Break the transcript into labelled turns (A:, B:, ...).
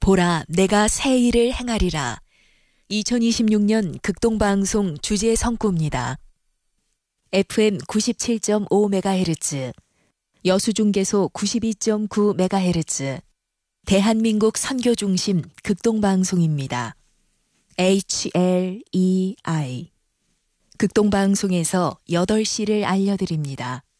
A: 보라, 내가 새 일을 행하리라. 2026년 극동방송 주제 성구입니다. FM 97.5MHz, 여수중계소 92.9MHz, 대한민국 선교중심 극동방송입니다. HLEI. 극동방송에서 8시를 알려드립니다.